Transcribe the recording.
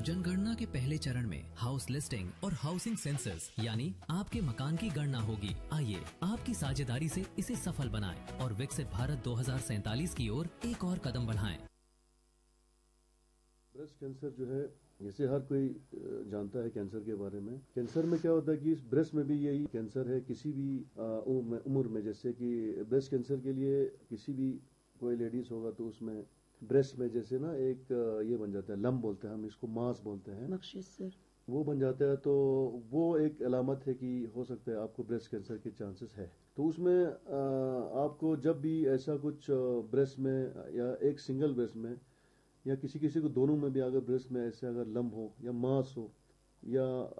जनगणना के पहले चरण में हाउस लिस्टिंग और हाउसिंग सेंसस यानी आपके मकान की गणना होगी। आइए आपकी साझेदारी से इसे सफल बनाएं और विकसित भारत 2047 की ओर एक और कदम बढ़ाएं। ब्रेस्ट कैंसर जो है, जैसे हर कोई जानता है कैंसर के बारे में। कैंसर में क्या होता है कि इस ब्रेस्ट में भी यही कैंसर है किसी भी उम्र में। जैसे कि ब्रेस्ट कैंसर के लिए किसी भी कोई लेडीज होगा तो उसमें ब्रेस्ट में जैसे ना एक ये बन जाता है, लम्ब बोलते हैं हम इसको, मांस बोलते हैं, बख्शिश सर, वो बन जाता है। तो वो एक अलामत है कि हो सकता है आपको ब्रेस्ट कैंसर के चांसेस है। तो उसमें आपको जब भी ऐसा कुछ ब्रेस्ट में या एक सिंगल ब्रेस्ट में या किसी किसी को दोनों में भी अगर ब्रेस्ट में ऐसे अगर लम्ब हो या मांस हो या